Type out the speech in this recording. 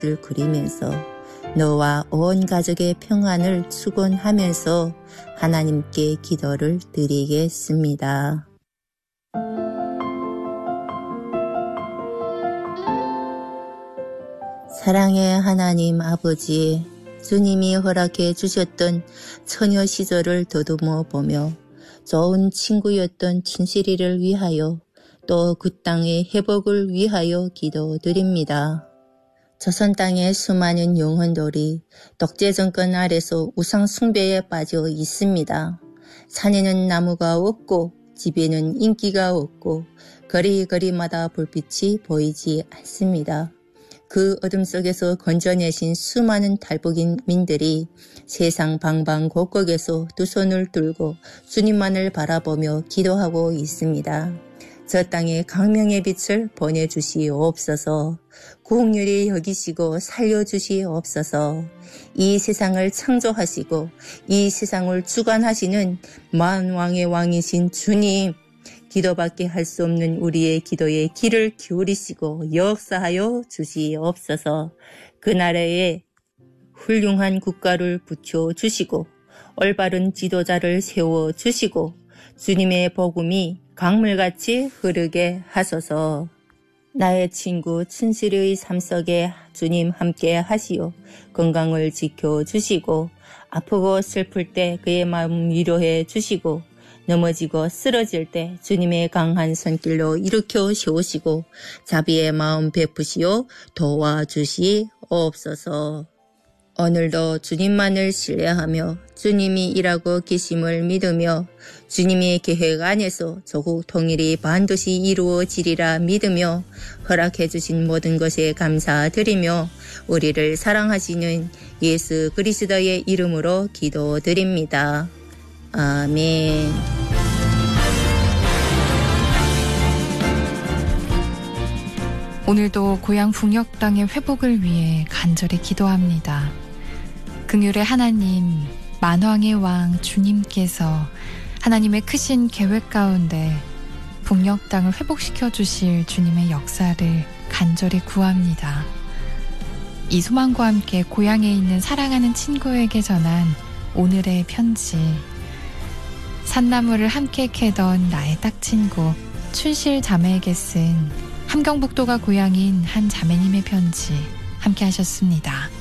모습들 그리면서 너와 온 가족의 평안을 축원하면서 하나님께 기도를 드리겠습니다. 사랑의 하나님 아버지, 주님이 허락해 주셨던 처녀 시절을 더듬어 보며 좋은 친구였던 춘실이를 위하여 또 그 땅의 회복을 위하여 기도드립니다. 조선 땅의 수많은 영혼들이 독재 정권 아래서 우상 숭배에 빠져 있습니다. 산에는 나무가 없고 집에는 인기가 없고 거리거리마다 불빛이 보이지 않습니다. 그 어둠 속에서 건져내신 수많은 탈북민들이 세상 방방곡곡에서 두 손을 들고 주님만을 바라보며 기도하고 있습니다. 저 땅에 강명의 빛을 보내주시옵소서. 국률이 여기시고 살려주시옵소서. 이 세상을 창조하시고 이 세상을 주관하시는 만왕의 왕이신 주님, 기도밖에 할 수 없는 우리의 기도에 귀를 기울이시고 역사하여 주시옵소서. 그 나라에 훌륭한 국가를 붙여주시고 올바른 지도자를 세워주시고 주님의 복음이 강물같이 흐르게 하소서. 나의 친구 춘실의 삶 속에 주님 함께 하시오. 건강을 지켜주시고 아프고 슬플 때 그의 마음 위로해 주시고 넘어지고 쓰러질 때 주님의 강한 손길로 일으켜 세우시고 자비의 마음 베푸시오 도와주시옵소서. 오늘도 주님만을 신뢰하며 주님이 일하고 계심을 믿으며 주님의 계획 안에서 조국 통일이 반드시 이루어지리라 믿으며 허락해 주신 모든 것에 감사드리며 우리를 사랑하시는 예수 그리스도의 이름으로 기도드립니다. 아멘. 오늘도 고향 북녘 땅의 회복을 위해 간절히 기도합니다. 긍휼의 하나님, 만왕의 왕 주님께서 하나님의 크신 계획 가운데 북녘 땅을 회복시켜 주실 주님의 역사를 간절히 구합니다. 이 소망과 함께 고향에 있는 사랑하는 친구에게 전한 오늘의 편지. 산나물을 함께 캐던 나의 딱 친구 춘실 자매에게 쓴 함경북도가 고향인 한 자매님의 편지 함께 하셨습니다.